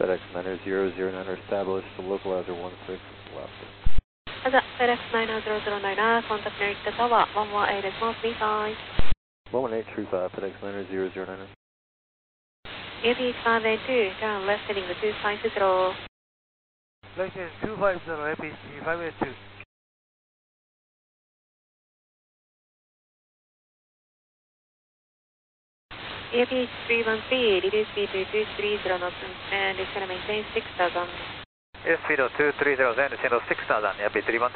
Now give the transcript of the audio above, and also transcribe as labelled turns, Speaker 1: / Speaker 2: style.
Speaker 1: FedEx 9009 established, the localizer 16 left.
Speaker 2: FedEx 9009, contact Narita Tower, 118 small 35.
Speaker 1: 11835, FedEx 90009.
Speaker 2: APH 582, turn left heading to 250.
Speaker 3: Left heading 250, APH 582.
Speaker 2: APH 313, reduce speed to 230 knots and it's going to maintain 6000.
Speaker 3: Yes, speed of 230 and descend of 6000, APH 313.